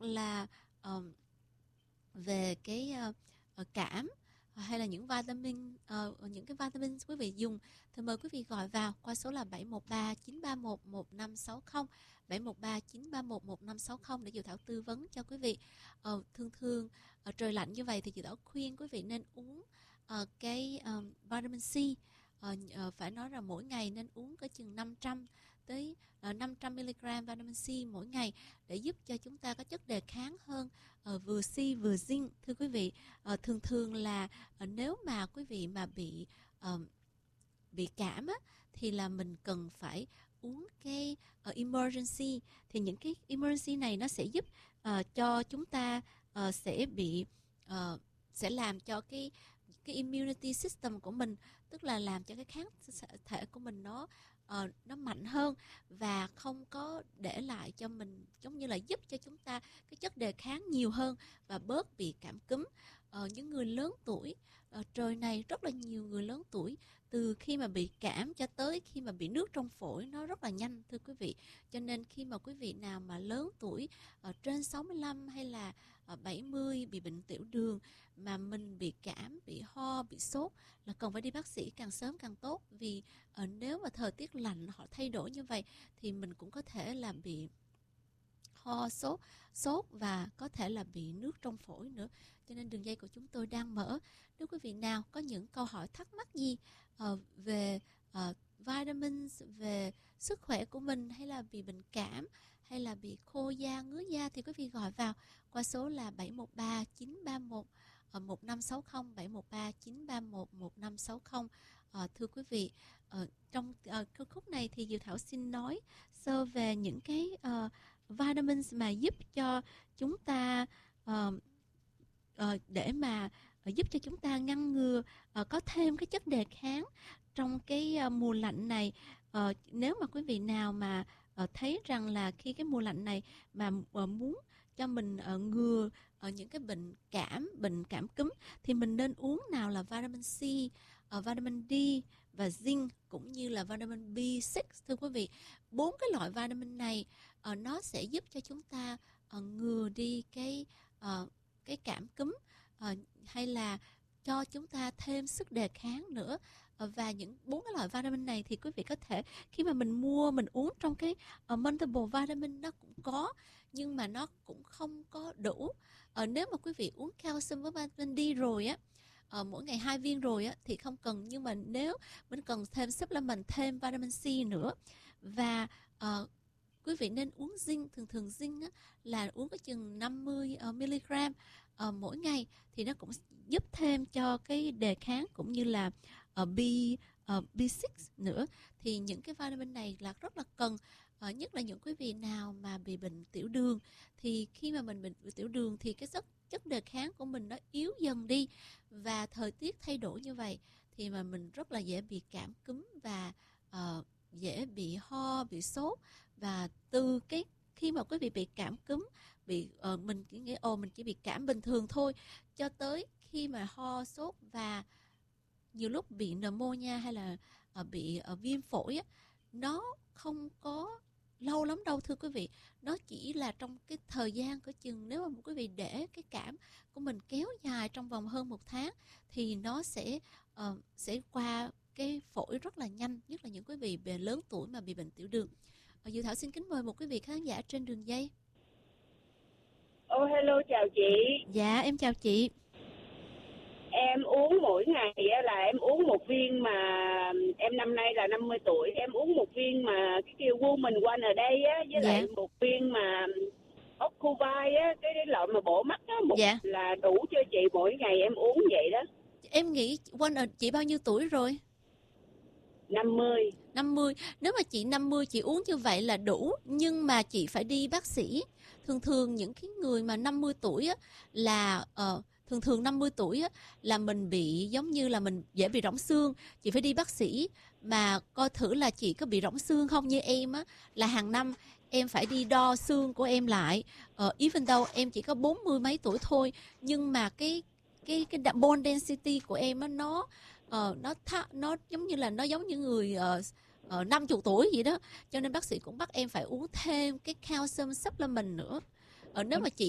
là về cái cảm hay là những vitamin, những cái vitamin quý vị dùng, thì mời quý vị gọi vào qua số là 713-931-1560, 713-931-1560 để chị Thảo tư vấn cho quý vị. Thường trời lạnh như vậy thì chị Thảo khuyên quý vị nên uống cái vitamin C. Phải nói là mỗi ngày nên uống có chừng 500 tới 500 mg vitamin C mỗi ngày để giúp cho chúng ta có chất đề kháng hơn, vừa C vừa zinc. Thưa quý vị, thường là nếu mà quý vị mà bị cảm á, thì là mình cần phải uống cái emergency. Thì những cái emergency này nó sẽ giúp cho chúng ta sẽ làm cho cái immunity system của mình, tức là làm cho cái kháng thể của mình nó mạnh hơn và không có để lại cho mình, giống như là giúp cho chúng ta cái chất đề kháng nhiều hơn và bớt bị cảm cúm. Những người lớn tuổi, trời này rất là nhiều người lớn tuổi từ khi mà bị cảm cho tới khi mà bị nước trong phổi nó rất là nhanh, thưa quý vị. Cho nên khi mà quý vị nào mà lớn tuổi, trên 65 hay là 70 bị bệnh tiểu đường mà mình bị cảm, bị ho, bị sốt là cần phải đi bác sĩ càng sớm càng tốt. Vì nếu mà thời tiết lạnh họ thay đổi như vậy thì mình cũng có thể là bị ho, sốt và có thể là bị nước trong phổi nữa. Cho nên đường dây của chúng tôi đang mở. Nếu quý vị nào có những câu hỏi thắc mắc gì về vitamins, về sức khỏe của mình, hay là bị bệnh cảm, hay là bị khô da, ngứa da, thì quý vị gọi vào qua số là 713-931-1560, 713-931-1560. Thưa quý vị, trong câu khúc này thì Diệu Thảo xin nói sơ về những cái vitamins mà giúp cho chúng ta để mà giúp cho chúng ta ngăn ngừa có thêm cái chất đề kháng trong cái mùa lạnh này. Nếu mà quý vị nào mà thấy rằng là khi cái mùa lạnh này mà muốn cho mình ngừa những cái bệnh cảm cúm thì mình nên uống nào là vitamin C, vitamin D và zinc cũng như là vitamin B6. Thưa quý vị, 4 cái loại vitamin này nó sẽ giúp cho chúng ta ngừa đi cái cảm cúm, hay là cho chúng ta thêm sức đề kháng nữa. Và những 4 cái loại vitamin này thì quý vị có thể khi mà mình mua mình uống trong cái multiple vitamin nó cũng có, nhưng mà nó cũng không có đủ. Nếu mà quý vị uống calcium với vitamin D rồi á, mỗi ngày 2 viên rồi á thì không cần, nhưng mà nếu mình cần thêm supplement, thêm vitamin C nữa. Và quý vị nên uống zinc. Thường zinc á, là uống có chừng 50 mg mỗi ngày thì nó cũng giúp thêm cho cái đề kháng cũng như là B6 nữa. Thì những cái vitamin này là rất là cần, nhất là những quý vị nào mà bị bệnh tiểu đường. Thì khi mà mình bị tiểu đường thì cái chất đề kháng của mình nó yếu dần đi, và thời tiết thay đổi như vậy thì mà mình rất là dễ bị cảm cúm và dễ bị ho, bị sốt. Và từ cái khi mà quý vị bị cảm cúm, mình chỉ nghĩ mình chỉ bị cảm bình thường thôi, cho tới khi mà ho, sốt và nhiều lúc bị pneumonia hay là bị viêm phổi á, nó không có lâu lắm đâu thưa quý vị. Nó chỉ là trong cái thời gian của chừng, nếu mà quý vị để cái cảm của mình kéo dài trong vòng hơn 1 tháng thì nó sẽ qua cái phổi rất là nhanh, nhất là những quý vị về lớn tuổi mà bị bệnh tiểu đường. Diệu Thảo xin kính mời một quý vị khán giả trên đường dây. Hello, chào chị. Dạ, em chào chị. Em uống mỗi ngày là em uống một viên, mà em năm nay là 50 tuổi, em uống một viên mà cái kêu Woman One ở đây á, với lại một viên mà Ocuvite á, cái loại mà bổ mắt á, là đủ cho chị mỗi ngày em uống vậy đó. Em nghĩ chị bao nhiêu tuổi rồi? 50. Nếu mà chị 50 chị uống như vậy là đủ, nhưng mà chị phải đi bác sĩ. Thường những cái người mà 50 tuổi á là thường 50 tuổi á là mình bị giống như là mình dễ bị rỗng xương, chị phải đi bác sĩ mà coi thử là chị có bị rỗng xương không. Như em á là hàng năm em phải đi đo xương của em lại, even though em chỉ có 40 mấy tuổi thôi, nhưng mà cái bone density của em á nó giống như là nó giống như người 50 tuổi vậy đó. Cho nên bác sĩ cũng bắt em phải uống thêm cái calcium supplement nữa. Nếu mà chị